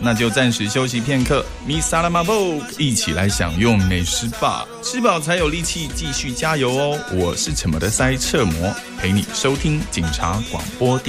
那就暂时休息片刻。Mi Salamabo， 一起来享用美食吧，吃饱才有力气继续加油哦。我是什么的塞彻摩，陪你收听警察广播